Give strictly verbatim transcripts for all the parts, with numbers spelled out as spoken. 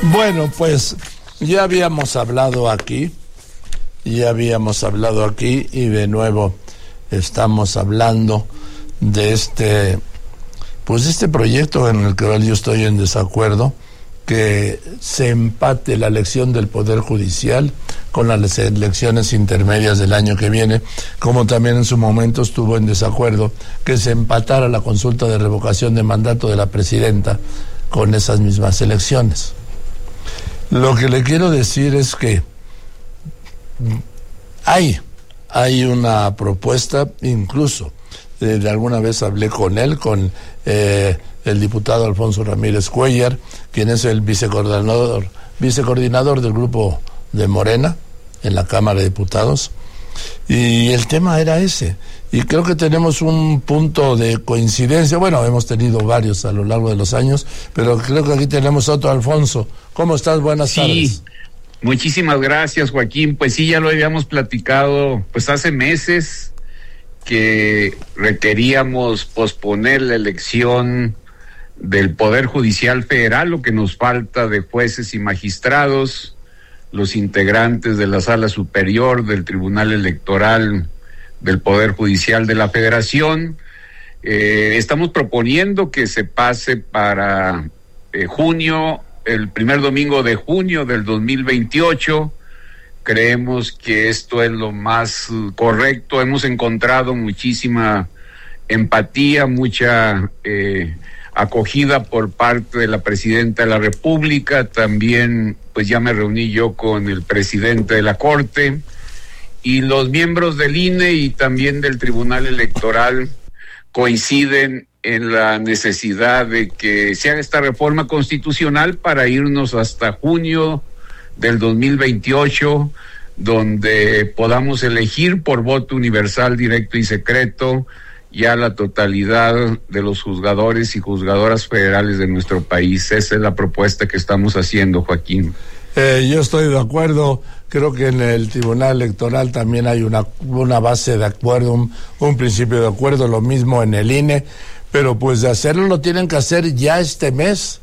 Bueno, pues ya habíamos hablado aquí, ya habíamos hablado aquí y de nuevo estamos hablando de este, pues este proyecto en el que yo estoy en desacuerdo, que se empate la elección del Poder Judicial con las elecciones intermedias del año que viene, como también en su momento estuvo en desacuerdo que se empatara la consulta de revocación de mandato de la presidenta con esas mismas elecciones. Lo que le quiero decir es que hay, hay una propuesta, incluso de, de alguna vez hablé con él, con eh, el diputado Alfonso Ramírez Cuellar, quien es el vicecoordinador, vicecoordinador del grupo de Morena en la Cámara de Diputados, y el tema era ese, y creo que tenemos un punto de coincidencia. Bueno, hemos tenido varios a lo largo de los años, pero creo que aquí tenemos otro. Alfonso, ¿cómo estás? Buenas sí, tardes. Muchísimas gracias, Joaquín. Pues sí, ya lo habíamos platicado pues hace meses, que requeríamos posponer la elección del Poder Judicial Federal, lo que nos falta de jueces y magistrados, los integrantes de la Sala Superior del Tribunal Electoral del Poder Judicial de la Federación. Eh, estamos proponiendo que se pase para eh, junio, el primer domingo de junio del dos mil veintiocho. Creemos que esto es lo más correcto. Hemos encontrado muchísima empatía, mucha eh, acogida por parte de la Presidenta de la República. También, pues ya me reuní yo con el presidente de la Corte, y los miembros del I N E y también del Tribunal Electoral coinciden en la necesidad de que se haga esta reforma constitucional para irnos hasta junio del dos mil veintiocho, donde podamos elegir por voto universal, directo y secreto ya la totalidad de los juzgadores y juzgadoras federales de nuestro país. Esa es la propuesta que estamos haciendo, Joaquín. Eh, yo estoy de acuerdo. Creo que en el Tribunal Electoral también hay una, una base de acuerdo, un, un principio de acuerdo, lo mismo en el I N E, pero pues de hacerlo lo tienen que hacer ya este mes.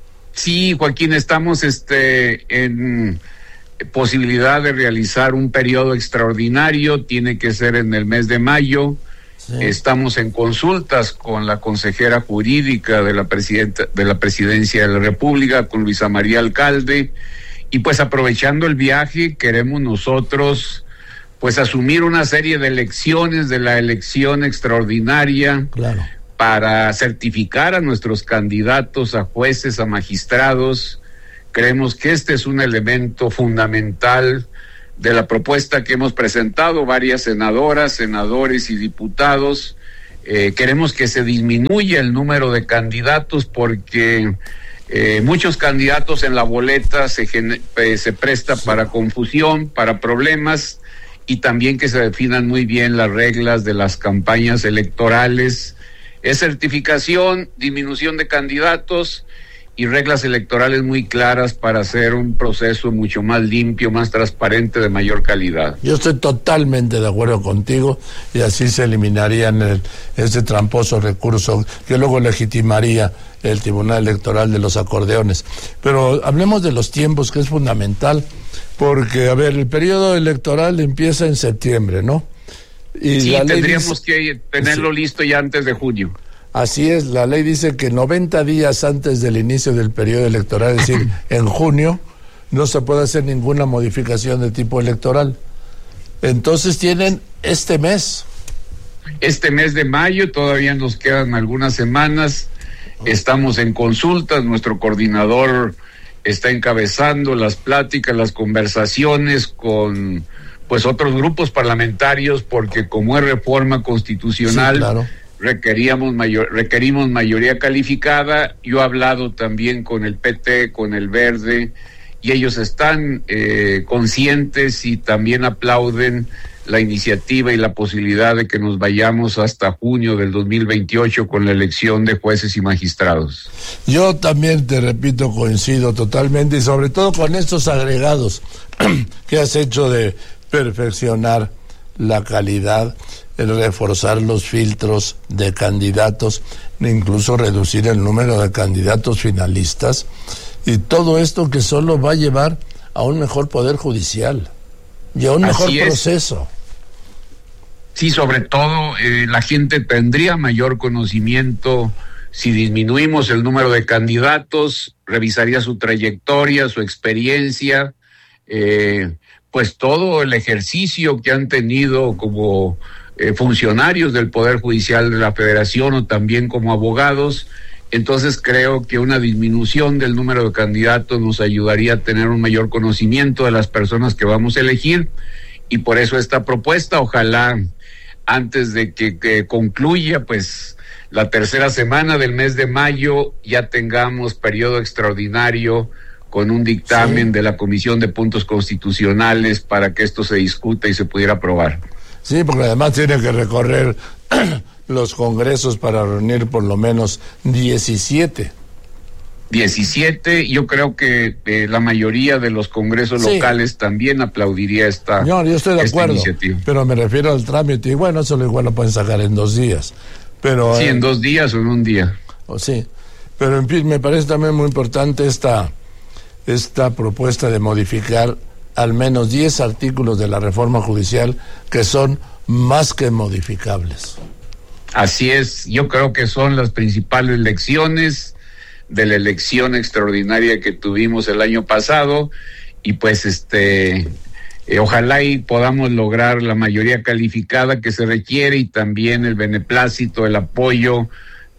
Sí, Joaquín, estamos este en posibilidad de realizar un periodo extraordinario, tiene que ser en el mes de mayo. Sí. Estamos en consultas con la consejera jurídica de la presidenta de la Presidencia de la República, con Luisa María Alcalde, y pues aprovechando el viaje queremos nosotros pues asumir una serie de elecciones de la elección extraordinaria. Claro. Para certificar a nuestros candidatos a jueces, a magistrados. Creemos que este es un elemento fundamental de la propuesta que hemos presentado varias senadoras, senadores y diputados. Eh, queremos que se disminuya el número de candidatos porque eh, muchos candidatos en la boleta se, eh, se presta para confusión, para problemas, y también que se definan muy bien las reglas de las campañas electorales. Es certificación, disminución de candidatos y reglas electorales muy claras para hacer un proceso mucho más limpio, más transparente, de mayor calidad. Yo estoy totalmente de acuerdo contigo, y así se eliminarían el, ese tramposo recurso que luego legitimaría el Tribunal Electoral de los acordeones. Pero hablemos de los tiempos, que es fundamental, porque, a ver, el periodo electoral empieza en septiembre, ¿no? Y sí, tendríamos dice, que tenerlo sí. listo ya antes de junio. Así es, la ley dice que noventa días antes del inicio del periodo electoral, es decir, en junio, no se puede hacer ninguna modificación de tipo electoral. Entonces tienen este mes. Este mes de mayo, todavía nos quedan algunas semanas, estamos en consultas, nuestro coordinador está encabezando las pláticas, las conversaciones con pues otros grupos parlamentarios, porque como es reforma constitucional, sí, claro, requeríamos mayor, requerimos mayoría calificada. Yo he hablado también con el P T, con el Verde, y ellos están eh, conscientes y también aplauden la iniciativa y la posibilidad de que nos vayamos hasta junio del dos mil veintiocho con la elección de jueces y magistrados. Yo también, te repito, coincido totalmente, y sobre todo con estos agregados que has hecho de perfeccionar la calidad, el reforzar los filtros de candidatos, incluso reducir el número de candidatos finalistas. Y todo esto que solo va a llevar a un mejor poder judicial y a un mejor proceso. Sí, sobre todo eh, la gente tendría mayor conocimiento si disminuimos el número de candidatos, revisaría su trayectoria, su experiencia, eh, pues todo el ejercicio que han tenido como eh, funcionarios del Poder Judicial de la Federación o también como abogados. Entonces creo que una disminución del número de candidatos nos ayudaría a tener un mayor conocimiento de las personas que vamos a elegir, y por eso esta propuesta, ojalá antes de que, que concluya pues la tercera semana del mes de mayo ya tengamos periodo extraordinario con un dictamen sí. de la Comisión de Puntos Constitucionales para que esto se discuta y se pudiera aprobar. Sí, porque además tiene que recorrer los congresos para reunir por lo menos diecisiete. diecisiete, yo creo que eh, la mayoría de los congresos sí. locales también aplaudiría esta No, yo estoy de acuerdo, iniciativa. Pero me refiero al trámite, y bueno, eso igual lo pueden sacar en dos días. Pero, sí, eh, en dos días o en un día. Oh, sí, pero en fin, me parece también muy importante esta, esta propuesta de modificar al menos diez artículos de la reforma judicial que son más que modificables. Así es, yo creo que son las principales lecciones de la elección extraordinaria que tuvimos el año pasado, y pues este eh, ojalá y podamos lograr la mayoría calificada que se requiere, y también el beneplácito, el apoyo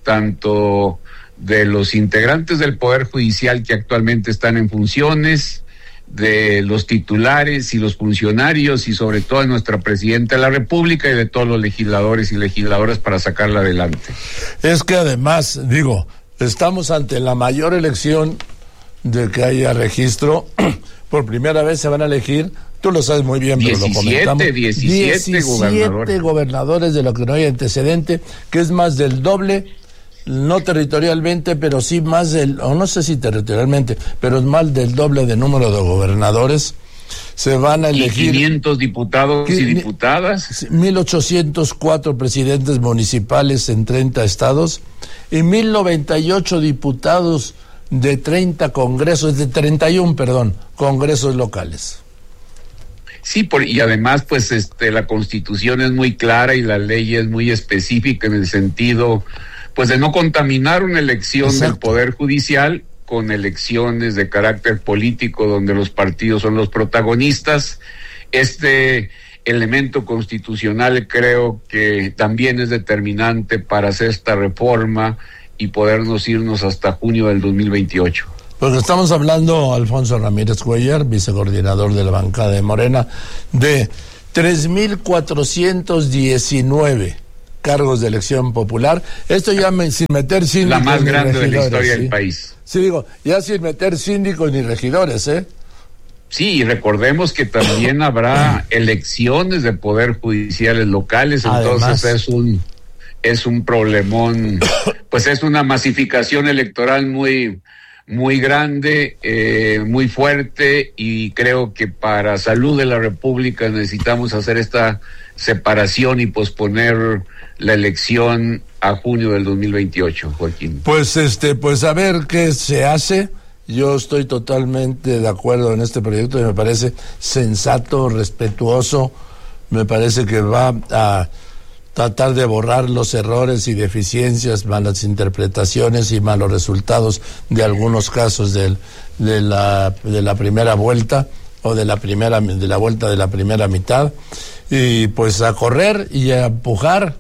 tanto de los integrantes del Poder Judicial que actualmente están en funciones, de los titulares y los funcionarios, y sobre todo de nuestra Presidenta de la República y de todos los legisladores y legisladoras para sacarla adelante. Es que además, digo, estamos ante la mayor elección de que haya registro. Por primera vez se van a elegir, tú lo sabes muy bien, pero lo comentamos, diecisiete gobernadores. gobernadores de lo que no hay antecedente, que es más del doble, no territorialmente, pero sí más del, o no sé si territorialmente, pero es más del doble de número de gobernadores. Se van a elegir y quinientos diputados y diputadas, mil ochocientos cuatro presidentes municipales en treinta estados y mil noventa y ocho diputados de treinta congresos, de treinta y uno, perdón, congresos locales. Sí, por, y además pues este la Constitución es muy clara y la ley es muy específica en el sentido pues de no contaminar una elección Exacto. del Poder Judicial con elecciones de carácter político donde los partidos son los protagonistas. Este elemento constitucional creo que también es determinante para hacer esta reforma y podernos irnos hasta junio del dos mil veintiocho. Porque estamos hablando, Alfonso Ramírez Cuellar, vicecoordinador de la bancada de Morena, de tres mil cuatrocientos diecinueve cargos de elección popular. Esto ya me, sin meter síndicos. La más grande de la historia ¿sí? del país. Sí, digo, ya sin meter síndicos ni regidores, ¿eh? Sí, y recordemos que también habrá elecciones de poder judiciales locales, entonces Además, es un es un problemón, pues es una masificación electoral muy muy grande, eh, muy fuerte, y creo que para salud de la República necesitamos hacer esta separación y posponer la elección a junio del dos mil veintiocho, Joaquín. Pues este, pues a ver qué se hace. Yo estoy totalmente de acuerdo en este proyecto y me parece sensato, respetuoso, me parece que va a tratar de borrar los errores y deficiencias, malas interpretaciones y malos resultados de algunos casos del, de la de la primera vuelta o de la primera de la vuelta de la primera mitad, y pues a correr y a empujar.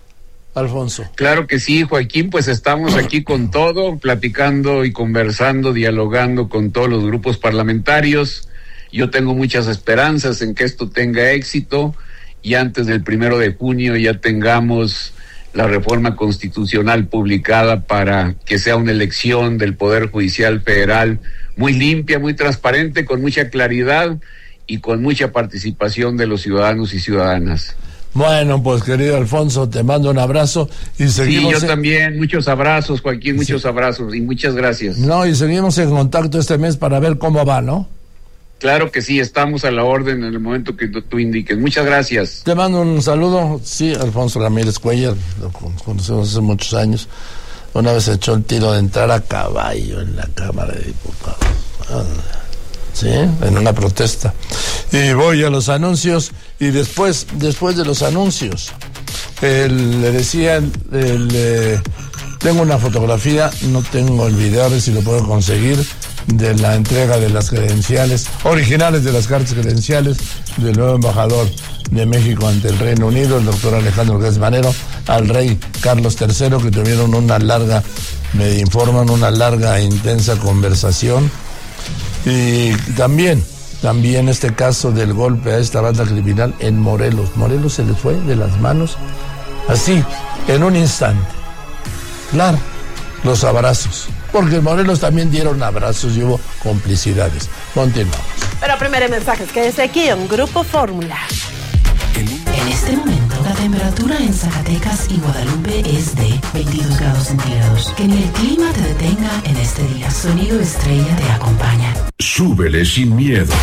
Alfonso. Claro que sí, Joaquín, pues estamos aquí con todo, platicando y conversando, dialogando con todos los grupos parlamentarios. Yo tengo muchas esperanzas en que esto tenga éxito y antes del primero de junio ya tengamos la reforma constitucional publicada para que sea una elección del Poder Judicial Federal muy limpia, muy transparente, con mucha claridad y con mucha participación de los ciudadanos y ciudadanas. Bueno, pues querido Alfonso, te mando un abrazo y seguimos. Sí, yo en... también, muchos abrazos, Joaquín, muchos sí. abrazos y muchas gracias. No, y seguimos en contacto este mes para ver cómo va, ¿no? Claro que sí, estamos a la orden en el momento que tú indiques. Muchas gracias. Te mando un saludo, sí, Alfonso Ramírez Cuellar, lo conocemos hace muchos años, una vez echó el tiro de entrar a caballo en la Cámara de Diputados. Sí, en una protesta. Y voy a los anuncios y después, después de los anuncios, el, le decía, el, el, eh, tengo una fotografía, no tengo el video, a ver si lo puedo conseguir, de la entrega de las credenciales, originales de las cartas credenciales del nuevo embajador de México ante el Reino Unido, el doctor Alejandro Gertz Manero, al rey Carlos tercero, que tuvieron una larga, me informan, una larga e intensa conversación. Y también, también este caso del golpe a esta banda criminal en Morelos. Morelos se les fue de las manos, así, en un instante. Claro, los abrazos. Porque en Morelos también dieron abrazos y hubo complicidades. Continuamos. Pero primero mensajes, quédese aquí en Grupo Fórmula. En este momento, la temperatura en Zacatecas y Guadalupe es de veintidós grados centígrados. Que ni el clima te detenga en este día. Sonido Estrella te acompaña. Súbele sin miedo.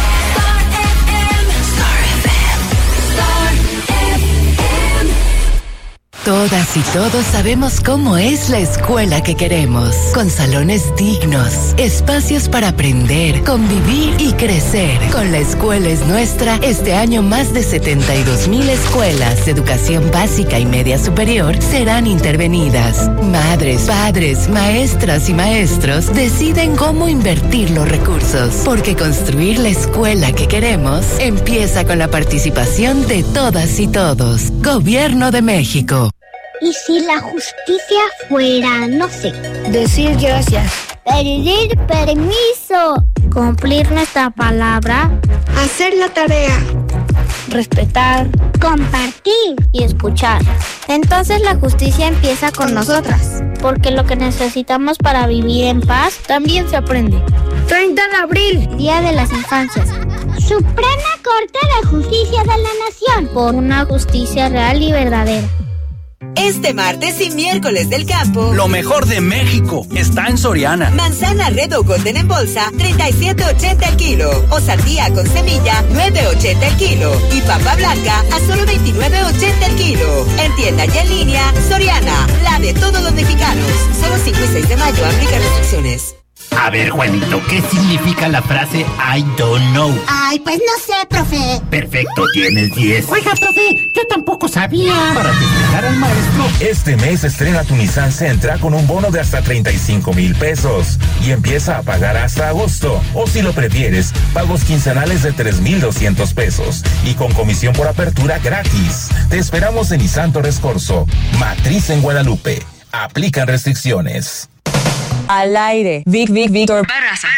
Todas y todos sabemos cómo es la escuela que queremos, con salones dignos, espacios para aprender, convivir y crecer. Con La Escuela es Nuestra, este año más de setenta y dos mil escuelas de educación básica y media superior serán intervenidas. Madres, padres, maestras y maestros deciden cómo invertir los recursos, porque construir la escuela que queremos empieza con la participación de todas y todos. Gobierno de México. ¿Y si la justicia fuera, no sé, decir gracias, pedir permiso, cumplir nuestra palabra, hacer la tarea, respetar, compartir y escuchar? Entonces la justicia empieza con nosotras, porque lo que necesitamos para vivir en paz también se aprende. treinta de abril, Día de las Infancias. Suprema Corte de Justicia de la Nación, por una justicia real y verdadera. Este martes y miércoles del campo, lo mejor de México está en Soriana. Manzana Red o Golden en bolsa, treinta y siete ochenta el kilo. O sandía con semilla, nueve ochenta el kilo. Y papa blanca a solo veintinueve ochenta el kilo. En tienda y en línea, Soriana, la de todos los mexicanos. Solo cinco y seis de mayo, aplica restricciones. A ver, Juanito, ¿qué significa la frase I don't know? Ay, pues no sé, profe. Perfecto, tienes diez. Oiga, profe, yo tampoco sabía. Para festejar al maestro. Este mes estrena tu Nissan Sentra con un bono de hasta treinta y cinco mil pesos y empieza a pagar hasta agosto. O si lo prefieres, pagos quincenales de tres mil doscientos pesos y con comisión por apertura gratis. Te esperamos en Nissan Torres Corso, matriz en Guadalupe. Aplican restricciones. Al aire, Vic, Vic, Víctor Barraza.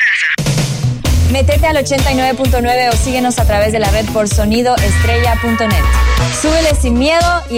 Métete al ochenta y nueve punto nueve o síguenos a través de la red por sonido estrella punto net. Súbele sin miedo y